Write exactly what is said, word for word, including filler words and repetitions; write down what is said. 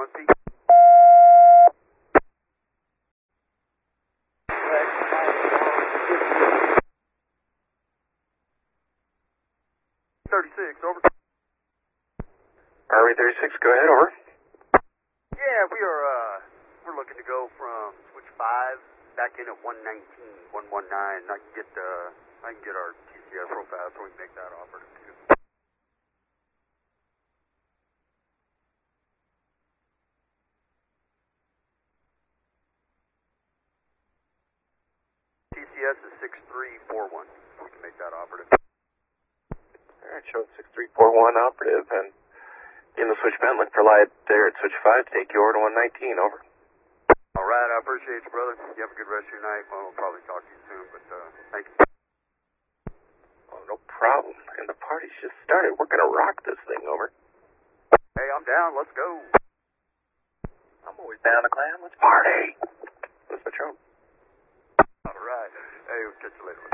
one P. thirty-six, over. R V thirty-six, go ahead, over. Yeah, we are, uh, we're looking to go from switch five back in at one nineteen, one nineteen. I can get, uh, I can get our T C S real fast so we can make that operative too. T C S is six three four one, so we can make that operative. Alright, showing six three four one operative, and in the switch band, look for light there at switch five, take you over to one nineteen, over. Alright, I appreciate you, brother. You have a good rest of your night. Well, we'll probably talk to you soon, but, uh, thank you. Oh, no problem. And the party's just started. We're gonna rock this thing, over. Hey, I'm down. Let's go. I'm always down to clam. Let's party. Let's patrol. Alright. Hey, we'll catch you later.